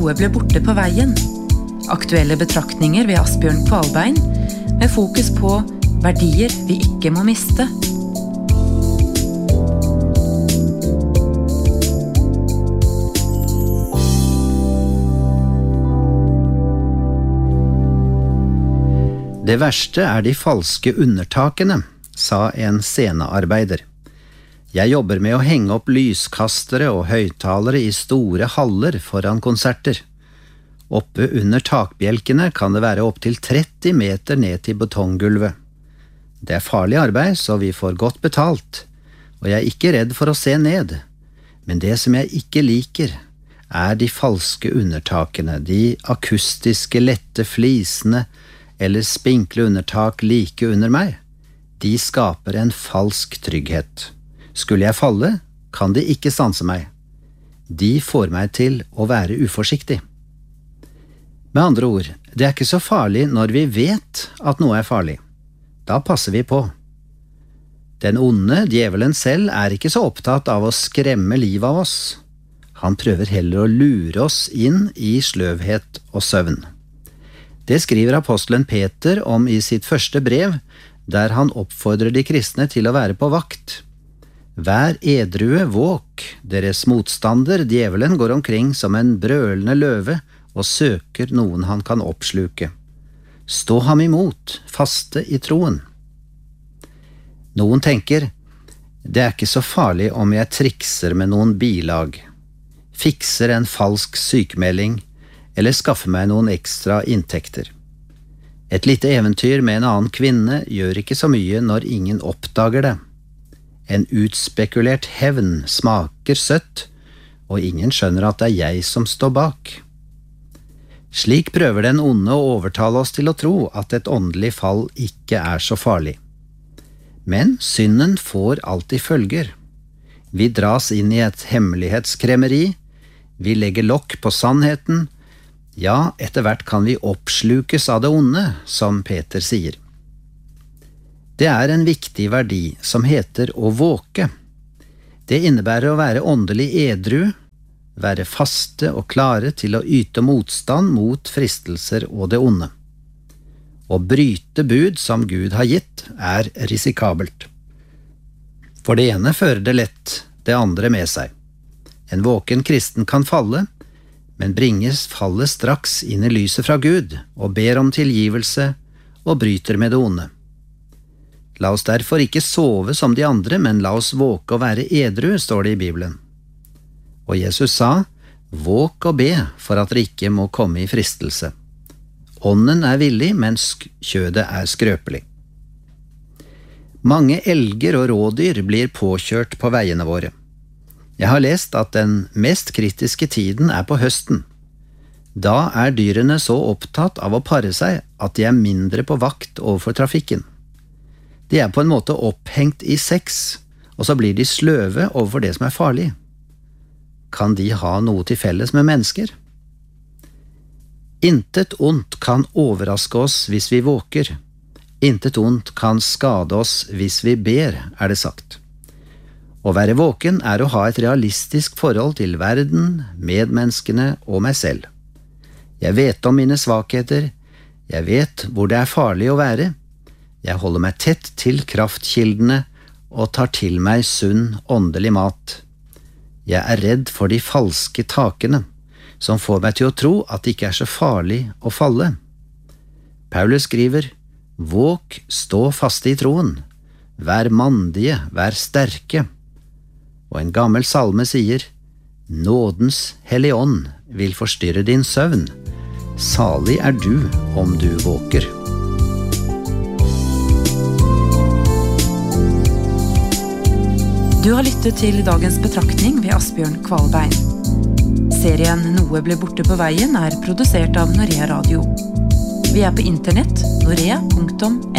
Noe ble borte på veien. Aktuelle betraktninger ved Asbjørn Kvalbein, med fokus på verdier vi ikke må miste. Det verste de falske undertakene, sa en scenearbeider. Jeg jobber med å henge opp lyskastere og høyttalere i store haller foran konserter. Oppe under takbjelkene kan det være opp til 30 meter ned til betonggulvet. Det farlig arbeid, så vi får godt betalt, og jeg er ikke redd for å se ned. Men det som jeg ikke liker, de falske undertakene, de akustiske lette flisene eller spinkle undertak like under meg. De skaper en falsk trygghet. Skulle jeg falle, kan de ikke stanse meg. De får meg til å være uforsiktig. Med andre ord, det ikke så farlig når vi vet at noe farlig. Da passer vi på. Den onde, djevelen selv, ikke så opptatt av å skremme livet av oss. Han prøver heller å lure oss inn i sløvhet og søvn. Det skriver apostelen Peter om i sitt første brev, der han oppfordrer de kristne til å være på vakt. Vær edrue, våk, deres motstander, djevelen, går omkring som en brølende løve og søker noen han kan oppsluke. Stå ham imot, faste i troen. Noen tenker, det ikke så farlig om jeg trikser med noen bilag, fikser en falsk sykemelding, eller skaffer meg noen ekstra inntekter. Et lite eventyr med en annen kvinne gjør ikke så mye når ingen oppdager det. En utspekulert hevn smaker søtt, og ingen skjønner at det jeg som står bak. Slik prøver den onde å overtale oss til å tro at et åndelig fall ikke så farlig. Men synden får alltid følger. Vi dras inn i et hemmelighetskremmeri, vi legger lokk på sannheten, ja, etter hvert kan vi oppslukes av det onde, som Peter sier. Det en viktig verdi som heter å våke. Det innebærer å være åndelig edru, være faste og klare til å yte motstand mot fristelser og det onde. Å bryte bud som Gud har gitt risikabelt. For det ene fører det lett det andre med seg. En våken kristen kan falle, men bringes fallet straks inn i lyset fra Gud og ber om tilgivelse og bryter med det onde. La oss derfor ikke sove som de andre, men la oss våke og være edru, står det i Bibelen. Og Jesus sa, våk og be for at dere ikke må komme i fristelse. Ånden villig, mens kjødet skrøpelig. Mange elger og rådyr blir påkjørt på veiene våre. Jeg har lest at den mest kritiske tiden på høsten. Da dyrene så opptatt av å pare seg at de mindre på vakt overfor trafikken. De på en måte opphengt i sex, og så blir de sløve overfor det som farlig. Kan de ha noe til felles med mennesker? Intet ondt kan overraske oss hvis vi våker. Intet ondt kan skade oss hvis vi ber, det sagt. Å være våken å ha et realistisk forhold til verden, medmenneskene og meg selv. Jeg vet om mine svakheter, jeg vet hvor det farlig å være. Jeg holder meg tett til kraftkildene og tar til meg sunn åndelig mat. Jeg redd for de falske takene, som får meg til å tro at det ikke så farlig å falle. Paulus skriver, våk, stå faste i troen, vær mandige, vær sterke. Og en gammel salme sier, nådens hellige ånd vil forstyrre din søvn. Salig du om du våker. Du har lyttet til dagens betraktning ved Asbjørn Kvalbein. Serien Noe ble borte på veien produsert av Norea Radio. Vi på internett, norea.no.